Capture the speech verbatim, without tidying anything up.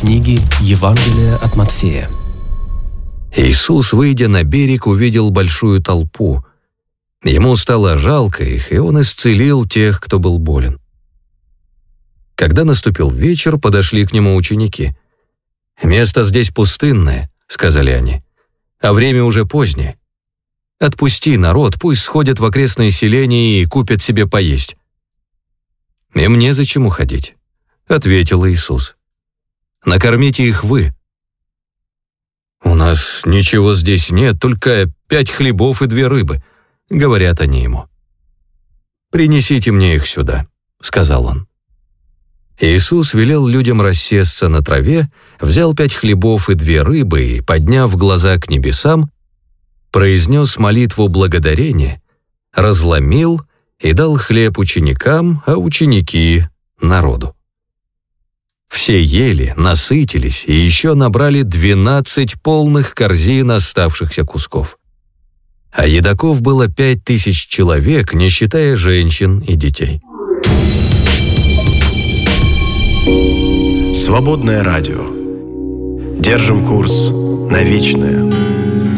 книги Евангелия от Матфея. Иисус, выйдя на берег, увидел большую толпу. Ему стало жалко их, и он исцелил тех, кто был болен. Когда наступил вечер, подошли к нему ученики. «Место здесь пустынное», — сказали они, — «а время уже позднее. Отпусти народ, пусть сходят в окрестные селения и купят себе поесть». «Им незачем уходить», — ответил Иисус. «Накормите их вы». «У нас ничего здесь нет, только пять хлебов и две рыбы», — говорят они ему. «Принесите мне их сюда», — сказал он. Иисус велел людям рассесться на траве, взял пять хлебов и две рыбы и, подняв глаза к небесам, произнес молитву благодарения, разломил и дал хлеб ученикам, а ученики — народу. Все ели, насытились и еще набрали двенадцать полных корзин оставшихся кусков. А едоков было пять тысяч человек, не считая женщин и детей. Свободное радио. Держим курс на вечное.